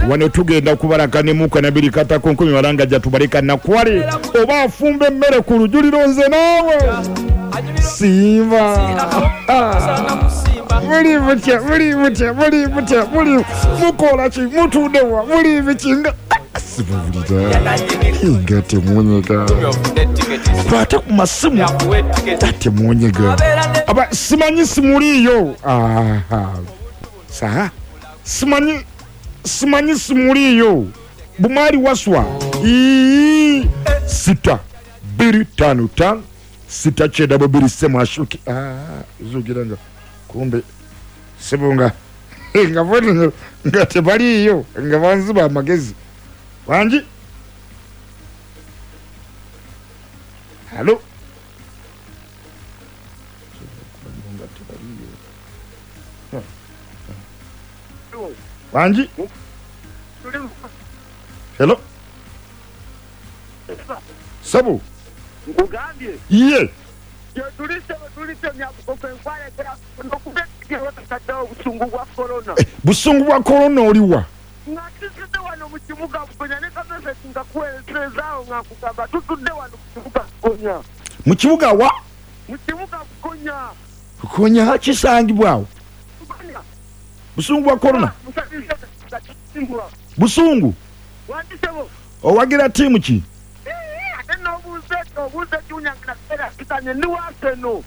wano tugenda kubalaka ne muka na birikata konkumi walanga jatubaleka na kwale oba afumbe mmere ku lujuliro nze naawe Simba muri mutya mukola ki mutudewa muri bikinga sibulira inga temunyega twate ku masimu temunyega aba simanyi simuliyo saha simanyi simuliyo bumari waswa 6-2-5-5 sita cheda bobiri sema ashuki zugiranga kumbe sebunga ngavona ngate bali iyo ngavanzi ba magezi wanji halo wanji hello sabu ngugambye iye tulise nyakukwale nokubekira watatawo busungu bwa corona busungu bwa corona oliwa ngakizide wano mu kibuga bukonya ne kameze kinga kwezezaawo ngakugamba tutudde wano mu kibuga bukonya mu kibuga wa mu kibuga bukonya kisangibwawo busungu bwa corona busungu wandisebo owagira timu ki obuze kiunyanga nakera kitanye ndi waseno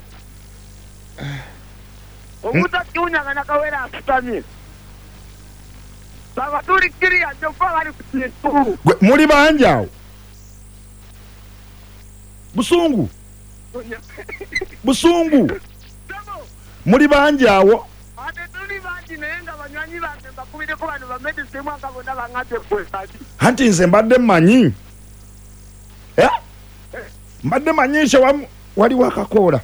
obuze kiunyanga nakawera asitanye baba tuli kiria njofa bali kutetu muri banjao busungu muri banjawo ate tuli banji nenga banywanyi bande bakubire ko bantu ba medicine mwaka bona bangate kwesati hanti nze mbadde manyi mbadde manyisha wali wakakola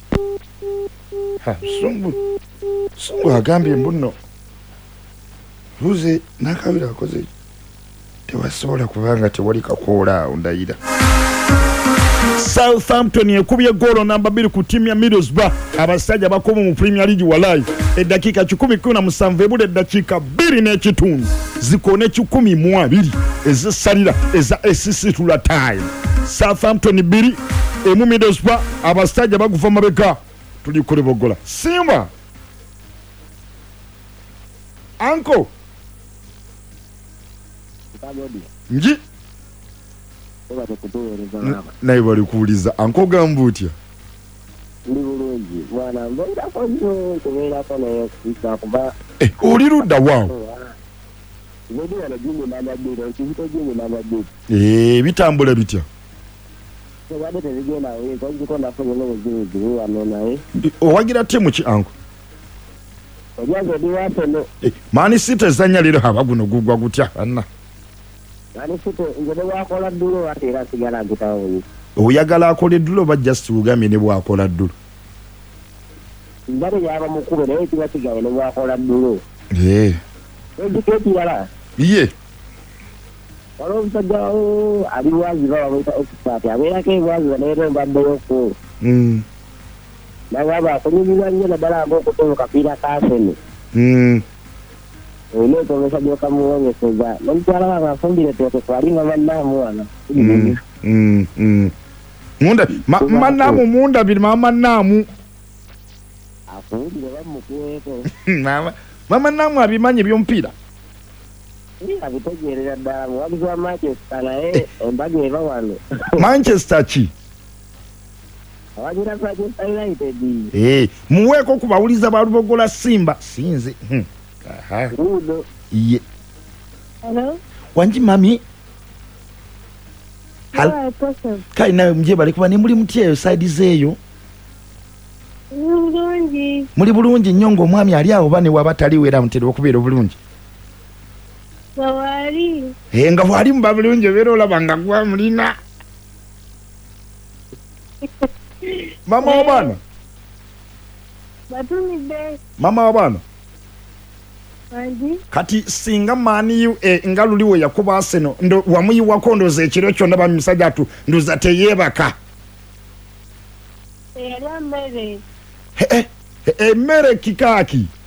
busungu agambye mbuno luze nakabira akoze tewasobola kubanga tewali kakola ndayira Southampton ekubye golo namba 2 ku timu ya Middlesbrough abasajja bakomo mu Premier League walai edakika 17 ebule edakika 2 n'ekitundu zikone 12 ezisalira eza esisitula time Southampton 2 emu Middlesbrough abasajja bagufa mabega tuli kule bogola Simba anko nji naye bali kuuliza anko gambutya ndi bulungi bwana mbona konyo kubera kono yosika kuba oli ludda waawo bitambula bitya owagira timu ki anko Mani City ezanya lero haba guno gugwa gutya anna oyagala akole ddulo bajja situgamye ne bwakola ddulo ndare yaba mukube naye kibasigaye ne bwakola ddulo iye walo msajjao ali wazi baba wita okupata abeerako wazi banero mbaddeyo ko na baba kunyumya nnyo naddala ng'okutoka kapiira kaasene olina otomesajja okamuwonyeseza nomukyala wange afumbire tooke twalinga mannaamu wana munda mannaamu munda biri mannaamu afumbire bamukuweeko mama naamu abimanyi by'omupiira abitegeerera ddala muwagizi wa Manchester naye embaga eva wano Manchester ki awagira Manchester United muweeko kubawuliza balubogola Simba sinze uno iye hello wanji mami kai nawe mje bali kuba ne muli mutyeyo side zeeyo bulungi muli bulungi nyongo omwami ali awo bane wabataliwo era mutera okubeera obulungi bawali nga bwali mu babulungi obeera olaba nga gwa mulina mama wabana batumidde mama wabana kati singa mani nga luliwe yakuba Arsenal ndo wamuyiwako ndoze ekiro kyonna bamisajja atu ndoza teyebaka era mere emmere kikaaki